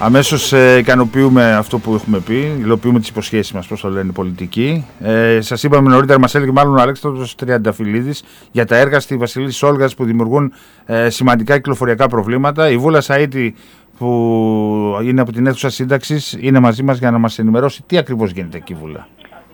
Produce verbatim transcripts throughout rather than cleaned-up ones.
αμέσως ε, ικανοποιούμε αυτό που έχουμε πει, υλοποιούμε τις υποσχέσεις μας, πώς το λένε οι πολιτικοί. Ε, σας είπαμε νωρίτερα, μας έλεγε μάλλον ο Αλέξανδρος Τριανταφυλλίδης για τα έργα στη Βασιλής Όλγας που δημιουργούν ε, σημαντικά κυκλοφοριακά προβλήματα. Η Βούλα Σαΐτη, που είναι από την αίθουσα σύνταξης, είναι μαζί μας για να μας ενημερώσει τι ακριβώς γίνεται εκεί, Βούλα.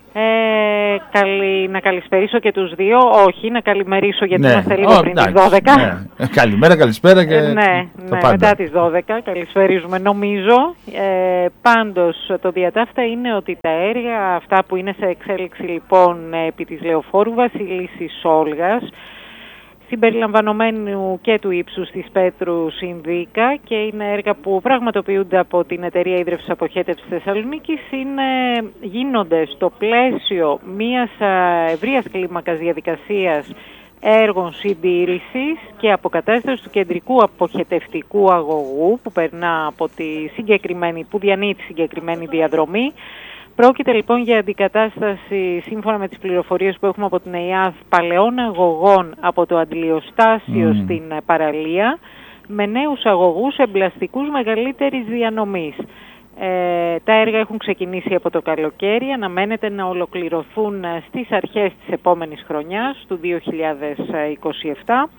Ε, καλη, να καλησπερίσω και τους δύο. Όχι, να καλημερίσω γιατί ναι. είμαστε λίγο oh, πριν εντάξει, τις δώδεκα. Ναι. Καλημέρα, καλησπέρα και ε, ναι, ναι, μετά τις δώδεκα καλησπερίζουμε νομίζω. Ε, πάντως το διατάφτα είναι ότι τα έργα αυτά που είναι σε εξέλιξη λοιπόν επί της Λεωφόρου Βασιλίσσης Όλγας, συμπεριλαμβανομένου και του ύψους της Πέτρου Συνδίκα, και είναι έργα που πραγματοποιούνται από την Εταιρεία Ίδρυυσης Αποχέτευσης Θεσσαλονίκης, είναι, γίνονται στο πλαίσιο μιας ευρείας κλίμακας διαδικασίας έργων συντήρησης και αποκατάστασης του κεντρικού αποχετευτικού αγωγού που περνά από τη συγκεκριμένη, που διανύει τη συγκεκριμένη διαδρομή. Πρόκειται λοιπόν για αντικατάσταση, σύμφωνα με τις πληροφορίες που έχουμε από την ΕΙΑΘ, παλαιών αγωγών από το αντλιοστάσιο mm. στην παραλία, με νέους αγωγούς εμπλαστικούς μεγαλύτερης διανομής. Ε, τα έργα έχουν ξεκινήσει από το καλοκαίρι, αναμένεται να ολοκληρωθούν στις αρχές της επόμενης χρονιάς, του δύο χιλιάδες είκοσι επτά.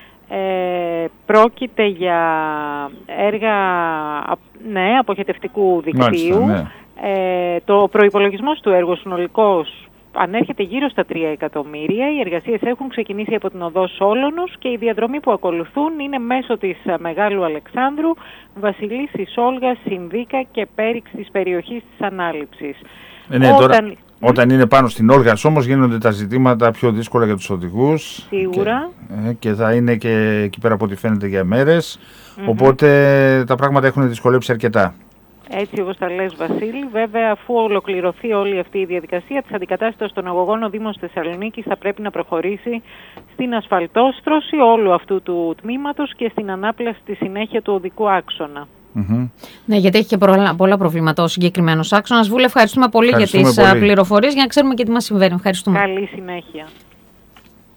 Ε, πρόκειται για έργα ναι, αποχετευτικού δικτύου. Μάλιστα, ναι. Ε, το προϋπολογισμός του έργου συνολικός ανέρχεται γύρω στα τρία εκατομμύρια. Οι εργασίες έχουν ξεκινήσει από την οδό Σόλωνος και οι διαδρομοί που ακολουθούν είναι μέσω της Μεγάλου Αλεξάνδρου, Βασιλίσσης Όλγας, Συνδίκα και Πέριξ της περιοχής της Ανάληψης. Ε, ναι, Όταν... Τώρα, όταν είναι πάνω στην Όλγας όμως γίνονται τα ζητήματα πιο δύσκολα για τους οδηγούς. Σίγουρα. Και, ε, και θα είναι και εκεί πέρα από ό,τι φαίνεται για μέρες. Mm-hmm. Οπότε τα πράγματα έχουν δυσκολέψει αρκετά. Έτσι όπως τα λες, Βασίλη. Βέβαια, αφού ολοκληρωθεί όλη αυτή η διαδικασία της αντικατάστασης των αγωγών, ο Δήμος Θεσσαλονίκης θα πρέπει να προχωρήσει στην ασφαλτόστρωση όλου αυτού του τμήματος και στην ανάπλαση στη συνέχεια του οδικού άξονα. Mm-hmm. Ναι, γιατί έχει και πολλά, πολλά προβλήματα ο συγκεκριμένος άξονας. Βούλε, ευχαριστούμε πολύ ευχαριστούμε για τις πολύ. πληροφορίες, για να ξέρουμε και τι μας συμβαίνει. Ευχαριστούμε. Καλή συνέχεια.